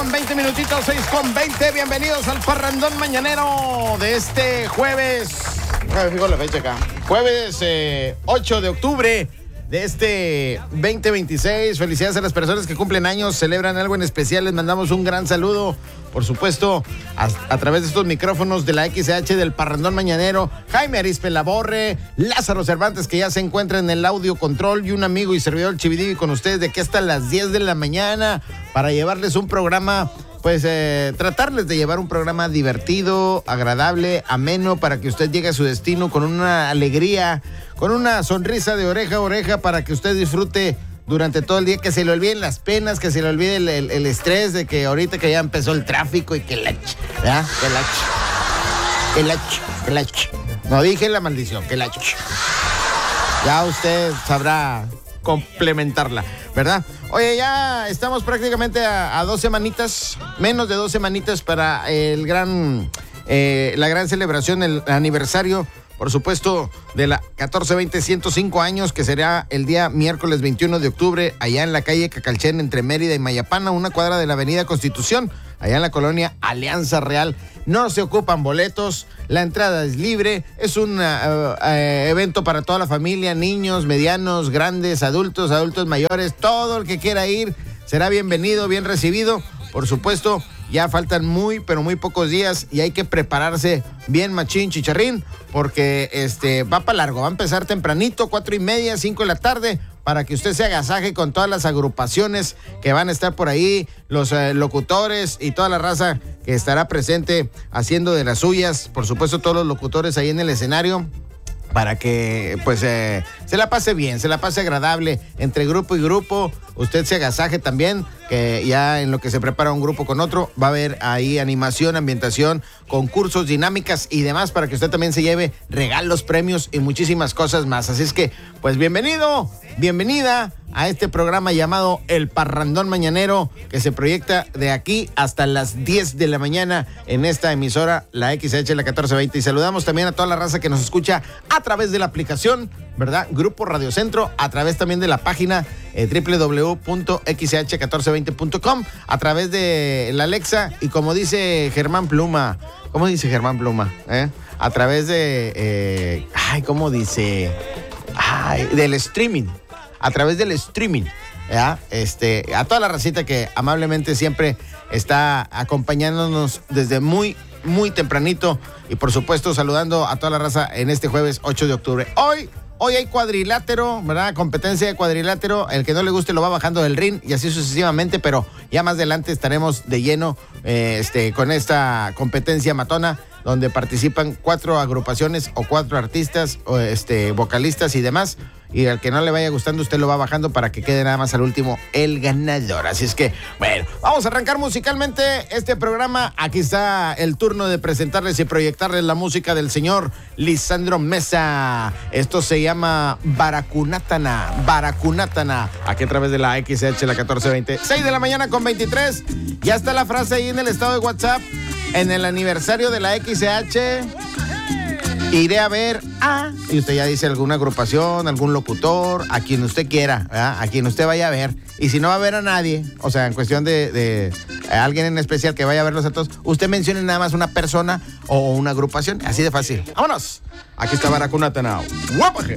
con 20 minutitos, 6 con 20. Bienvenidos al parrandón mañanero de este jueves. Fijo la fecha acá. Jueves 8 de octubre de este 2026. Felicidades a las personas que cumplen años, celebran algo en especial. Les mandamos un gran saludo, por supuesto, a través de estos micrófonos de la XH del parrandón mañanero. Jaime Arispe Laborre, Lázaro Cervantes, que ya se encuentra en el audio control, y un amigo y servidor el Chividivi con ustedes de aquí hasta las 10 de la mañana para llevarles un programa, pues tratarles de llevar un programa divertido, agradable, ameno, para que usted llegue a su destino con una alegría, con una sonrisa de oreja a oreja, para que usted disfrute durante todo el día, que se le olviden las penas, que se le olvide el estrés de que ahorita que ya empezó el tráfico y que ¿verdad? Que la no dije la maldición, que la ya usted sabrá complementarla, ¿verdad? Oye, ya estamos prácticamente a 2 semanitas, menos de 2 semanitas para la gran celebración, el aniversario, por supuesto, de la 1420-105 años, que será el día miércoles 21 de octubre, allá en la calle Cacalchen, entre Mérida y Mayapana, una cuadra de la avenida Constitución, allá en la colonia Alianza Real. No se ocupan boletos, la entrada es libre, es un evento para toda la familia, niños, medianos, grandes, adultos mayores, todo el que quiera ir será bienvenido, bien recibido. Por supuesto, ya faltan pero muy pocos días y hay que prepararse bien machín, chicharrín, porque va para largo, va a empezar tempranito, 4:30, 5 de la tarde, para que usted se agasaje con todas las agrupaciones que van a estar por ahí, los locutores y toda la raza que estará presente haciendo de las suyas. Por supuesto, todos los locutores ahí en el escenario, para que pues se la pase bien, se la pase agradable entre grupo y grupo. Usted se agasaje también, que ya en lo que se prepara un grupo con otro, va a haber ahí animación, ambientación, concursos, dinámicas y demás, para que usted también se lleve regalos, premios y muchísimas cosas más. Así es que, pues bienvenido, bienvenida a este programa llamado El Parrandón Mañanero, que se proyecta de aquí hasta las 10 de la mañana en esta emisora, la XH, la 1420. Y saludamos también a toda la raza que nos escucha a través de la aplicación, ¿verdad? Grupo Radio Centro, a través también de la página www.xh1420.com, a través de la Alexa, y como dice Germán Pluma, a través de, del streaming, a través del streaming, ¿ya? A toda la racita que amablemente siempre está acompañándonos desde muy tempranito, y por supuesto saludando a toda la raza en este jueves 8 de octubre. Hoy hay cuadrilátero, ¿verdad? Competencia de cuadrilátero. El que no le guste lo va bajando del ring y así sucesivamente, pero ya más adelante estaremos de lleno con esta competencia matona, donde participan 4 agrupaciones o 4 artistas, vocalistas y demás. Y al que no le vaya gustando, usted lo va bajando para que quede nada más al último el ganador. Así es que, bueno, vamos a arrancar musicalmente este programa. Aquí está el turno de presentarles y proyectarles la música del señor Lisandro Mesa. Esto se llama Baracunátana. Aquí a través de la XH, la 1420. 6 de la mañana con 23. Ya está la frase ahí en el estado de WhatsApp. En el aniversario de la XH, iré a ver y usted ya dice alguna agrupación, algún locutor, a quien usted quiera, ¿verdad? A quien usted vaya a ver. Y si no va a ver a nadie, o sea, en cuestión de alguien en especial que vaya a verlos a todos, usted mencione nada más una persona o una agrupación, así de fácil. ¡Vámonos! Aquí está Baracunátana. ¡Guapaje!